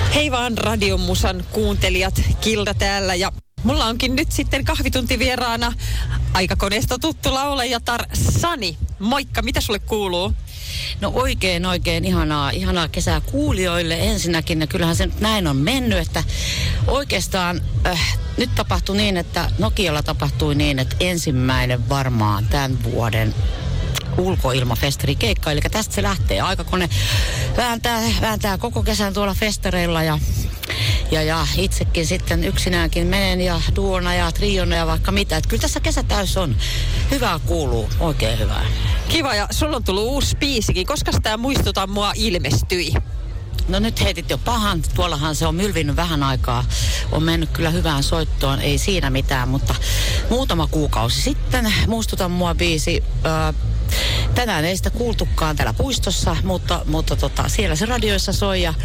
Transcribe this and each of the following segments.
Hei vaan Radion Musan kuuntelijat, Kilda täällä ja mulla onkin nyt sitten kahvituntivieraana aikakoneesta tuttu laulajatar Sani. Moikka, mitä sulle kuuluu? No oikein ihanaa kesää kuulijoille ensinnäkin. Ja kyllähän se nyt näin on mennyt, että oikeastaan nyt tapahtui niin, että Nokialla tapahtui niin, että ensimmäinen varmaan tämän vuoden ulkoilmafestarikeikka. Eli tästä se lähtee. Aikakone vääntää koko kesän tuolla festareilla ja itsekin sitten yksinäänkin menen ja duona ja triona ja vaikka mitä. Että kyllä tässä kesä täys on. Hyvää kuuluu, oikein hyvää. Kiva, ja sulla on tullut uusi biisikin. Koska tämä Muistuta mua ilmestyi? No nyt heitit jo pahan. Tuollahan se on mylvinnyt vähän aikaa. On mennyt kyllä hyvään soittoon, ei siinä mitään, mutta muutama kuukausi sitten Muistuta mua biisi. Tänään ei sitä kuultukaan täällä puistossa, mutta siellä se radioissa soi ja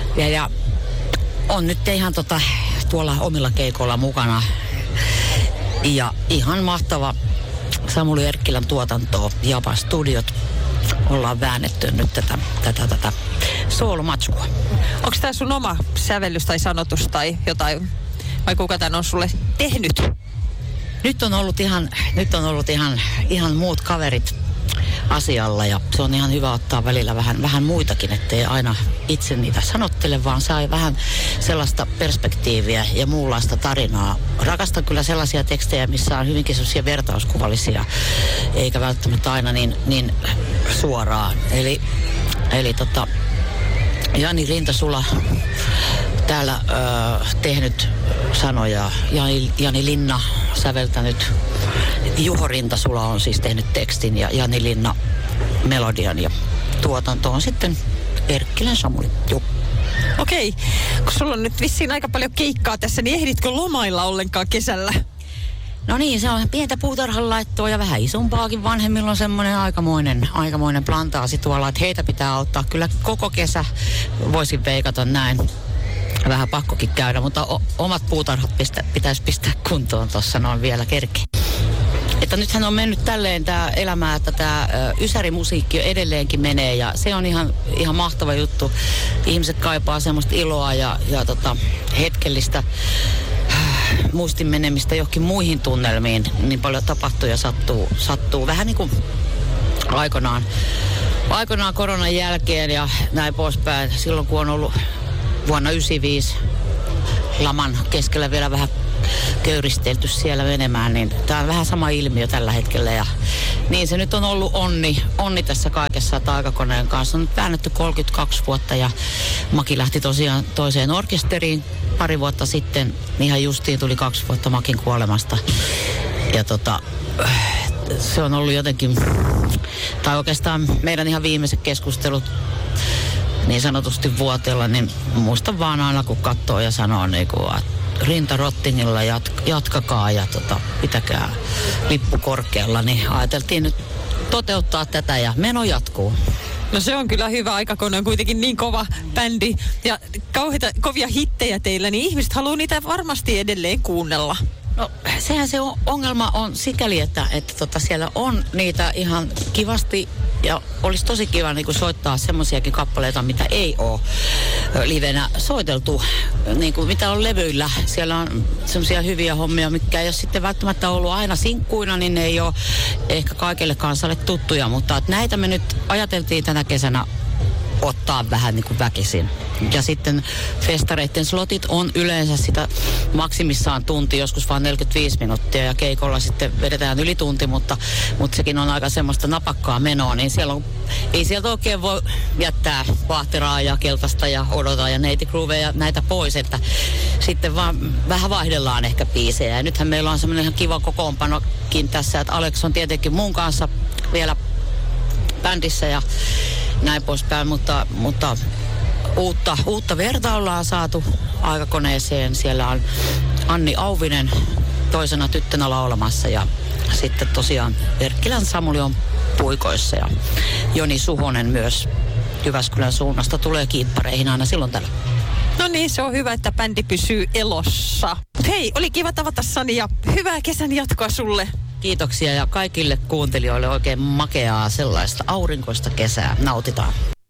on nyt ihan tuolla omilla keikoilla mukana. Ja ihan mahtava Samuli Erkkilän tuotantoa, Japa Studiot. Ollaan väännetty nyt tätä soolomatskua. Onko tämä sun oma sävellys tai sanotus tai jotain, vai kuka tämän on sulle tehnyt? Nyt on ollut ihan muut kaverit asialla ja se on ihan hyvä ottaa välillä vähän muitakin, ettei aina itse niitä sanottele, vaan sai vähän sellaista perspektiiviä ja muunlaista tarinaa. Rakastan kyllä sellaisia tekstejä, missä on hyvinkin sellaisia vertauskuvallisia, eikä välttämättä aina niin suoraan. Eli Jani Rintasula täällä tehnyt sanoja, Jani Linna säveltänyt, Juho Rintasula on siis tehnyt tekstin ja Jani Linna melodian ja tuotanto on sitten Erkkilän Samuli. Okei, kun sulla on nyt vissiin aika paljon keikkaa tässä, niin ehditkö lomailla ollenkaan kesällä? No niin, se on pientä puutarhanlaittoa ja vähän isompaakin. Vanhemmilla on semmoinen aikamoinen plantaasi tuolla, että heitä pitää auttaa. Kyllä koko kesä voisin veikata näin. Vähän pakkokin käydä, mutta omat puutarhat pitäisi pistää kuntoon tuossa noin vielä kerkeä. Että nythän on mennyt tälleen tämä elämä, että tämä ysärimusiikki edelleenkin menee ja se on ihan mahtava juttu. Ihmiset kaipaa semmoista iloa ja hetkellistä muistin menemistä johonkin muihin tunnelmiin. Niin paljon tapahtuu ja sattuu. Vähän niin kuin aikoinaan koronan jälkeen ja näin poispäin. Silloin kun on ollut vuonna 1995 laman keskellä vielä vähän köyristelty siellä menemään, niin tämä on vähän sama ilmiö tällä hetkellä. Ja niin se nyt on ollut onni tässä kaikessa, että Aikakoneen kanssa on nyt väännetty 32 vuotta ja Maki lähti tosiaan toiseen orkesteriin pari vuotta sitten. Ihan justiin tuli 2 vuotta Makin kuolemasta. Ja se on ollut jotenkin, tai oikeastaan meidän ihan viimeiset keskustelut niin sanotusti vuoteella, niin muistan vaan aina kun katsoo ja sanoo että rinta rottingilla jatkakaa ja pitäkää lippu korkealla, niin ajateltiin nyt toteuttaa tätä ja meno jatkuu. No se on kyllä hyvä. Aikakone on kuitenkin niin kova bändi ja kovia hittejä teillä, niin ihmiset haluaa niitä varmasti edelleen kuunnella. No sehän se ongelma on sikäli, että siellä on niitä ihan kivasti ja olisi tosi kiva niin kuin soittaa semmoisiakin kappaleita, mitä ei ole livenä soiteltu, niin kuin mitä on levyillä. Siellä on semmoisia hyviä hommia, mitkä ei ole sitten välttämättä ollut aina sinkkuina, niin ne ei ole ehkä kaikille kansalle tuttuja, mutta näitä me nyt ajateltiin tänä kesänä ottaa vähän niin kuin väkisin. Ja sitten festareiden slotit on yleensä sitä maksimissaan tunti, joskus vaan 45 minuuttia ja keikolla sitten vedetään yli tunti, mutta sekin on aika semmoista napakkaa menoa, niin ei sieltä oikein voi jättää vaahteraa ja keltaista ja odota ja neitigrooveja näitä pois, että sitten vaan vähän vaihdellaan ehkä biisejä. Ja nythän meillä on semmoinen ihan kiva kokoonpanokin tässä, että Alex on tietenkin mun kanssa vielä bändissä ja näin poispäin, mutta uutta verta ollaan saatu Aikakoneeseen. Siellä on Anni Auvinen toisena tyttönä laulamassa ja sitten tosiaan Erkkilän Samuli on puikoissa ja Joni Suhonen myös Jyväskylän suunnasta tulee kiippareihin aina silloin tällä. No niin, se on hyvä, että bändi pysyy elossa. Hei, oli kiva tavata Sani ja hyvää kesän jatkoa sulle. Kiitoksia ja kaikille kuuntelijoille oikein makeaa sellaista aurinkoista kesää. Nautitaan.